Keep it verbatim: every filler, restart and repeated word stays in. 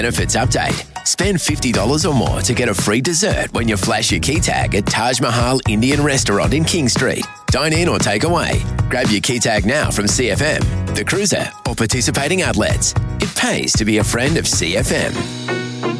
Benefits update. Spend fifty dollars or more to get a free dessert when you flash your key tag at Taj Mahal Indian Restaurant in King Street. Dine in or take away. Grab your key tag now from C F M, The Cruiser or participating outlets. It pays to be a friend of C F M.